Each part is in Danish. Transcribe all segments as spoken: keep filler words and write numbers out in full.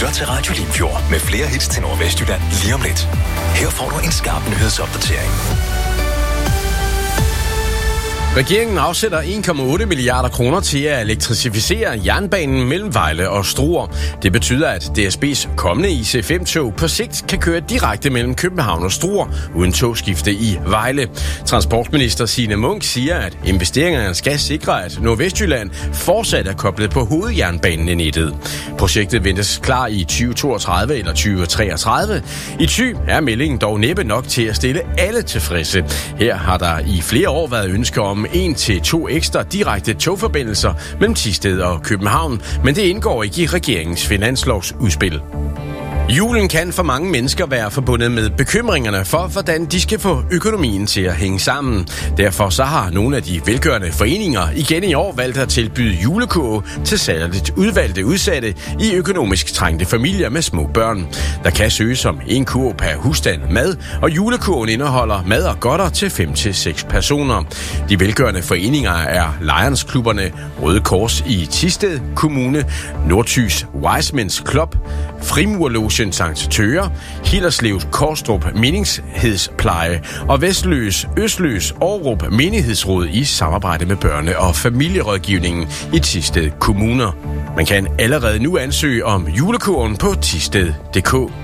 lytter til Radio Limfjord med flere hits til Nordvestjylland lige om lidt. Her får du en skarp nyhedsopdatering. Regeringen afsætter en komma otte milliarder kroner til at elektrificere jernbanen mellem Vejle og Struer. Det betyder, at D S B's kommende I C fem-tog på sigt kan køre direkte mellem København og Struer uden togskifte i Vejle. Transportminister Signe Munk siger, at investeringerne skal sikre, at Nordvestjylland fortsat er koblet på hovedjernbanen i nettet. Projektet ventes klar i tyve toogtredive eller tyve treogtredive. I Thy er meldingen dog næppe nok til at stille alle tilfredse. Her har der i flere år været ønsker om en til to ekstra direkte togforbindelser mellem Thisted og København, men det indgår ikke i regeringens finanslovsudspil. Julen kan for mange mennesker være forbundet med bekymringerne for, hvordan de skal få økonomien til at hænge sammen. Derfor så har nogle af de velgørende foreninger igen i år valgt at tilbyde julekurve til særligt udvalgte udsatte i økonomisk trængte familier med små børn. Der kan søges om en kurv per husstand mad, og julekurven indeholder mad og godter til fem til seks personer. De velgørende foreninger er Lions-klubberne Røde Kors i Thisted Kommune, Nordthys Wisemens Club, Frimurlogen Sankt Tøre, Hillerslevs Korstrup Menighedspleje og Vestløs, Østløs Aarup Menighedsråd i samarbejde med børne- og familierådgivningen i Thisted Kommuner. Man kan allerede nu ansøge om julekurven på thisted punktum d k.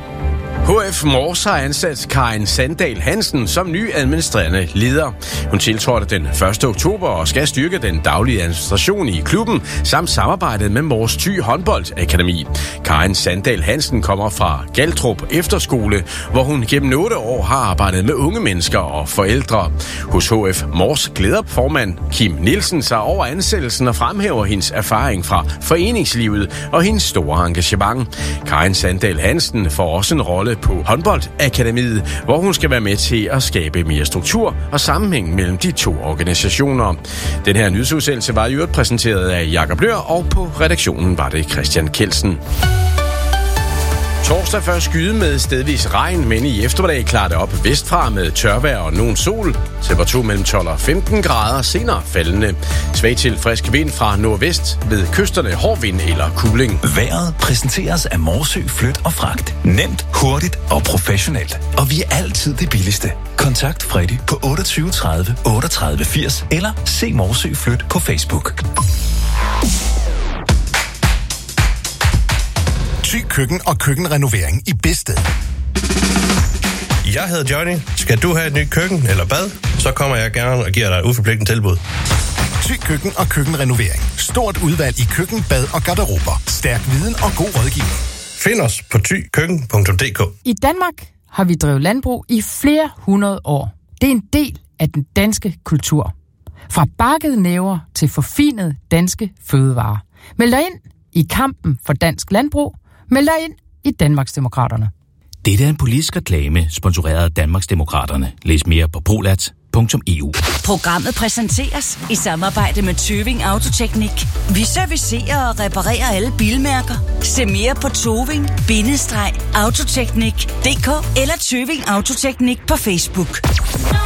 H F Mors har ansat Karin Sandahl Hansen som ny administrerende leder. Hun tiltrådte den første oktober og skal styrke den daglige administration i klubben samt samarbejdet med Mors Thy Håndboldakademi. Karin Sandahl Hansen kommer fra Galtrup Efterskole, hvor hun gennem otte år har arbejdet med unge mennesker og forældre. Hos H F Mors glæder formand Kim Nielsen sig over ansættelsen og fremhæver hendes erfaring fra foreningslivet og hendes store engagement. Karin Sandahl Hansen får også en rolle på Håndboldakademiet, hvor hun skal være med til at skabe mere struktur og sammenhæng mellem de to organisationer. Den her nyhedsudsendelse var i øvrigt præsenteret af Jakob Løhr, og på redaktionen var det Christian Kelsen. Torsdag først skyde med stedvis regn, men i eftermiddag klarer det op vestfra med tørvejr og nogen sol. Temperatur mellem tolv og femten grader, senere faldende. Svag til frisk vind fra nordvest, ved kysterne hård vind eller kuling. Vejret præsenteres af Morsø Flyt og Fragt. Nemt, hurtigt og professionelt. Og vi er altid det billigste. Kontakt Freddy på otteogtyve tredive otteogtredive firs eller se Morsø Flyt på Facebook. Thy Køkken og køkkenrenovering i Bedsted. Jeg hedder Johnny. Skal du have et nyt køkken eller bad, så kommer jeg gerne og giver dig et uforpligtende tilbud. Thy Køkken og køkkenrenovering. Stort udvalg i køkken, bad og garderober. Stærk viden og god rådgivning. Find os på thy køkken punktum d k. I Danmark har vi drevet landbrug i flere hundrede år. Det er en del af den danske kultur. Fra bakkede næver til forfinede danske fødevarer. Meld dig ind i kampen for dansk landbrug. Meld dig ind i Danmarksdemokraterne. Dette er en politisk reklame, sponsoreret af Danmarksdemokraterne. Læs mere på brolat punktum e u. Programmet præsenteres i samarbejde med Tøving Autoteknik. Vi servicerer og reparerer alle bilmærker. Se mere på toving bindestreg autoteknik punktum d k eller Tøving Autoteknik på Facebook.